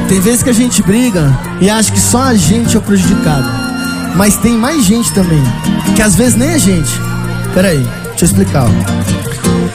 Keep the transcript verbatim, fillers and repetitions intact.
Tem vezes que a gente briga e acha que só a gente é o prejudicado. Mas tem mais gente também, que às vezes nem a gente. Peraí, deixa eu explicar, ó.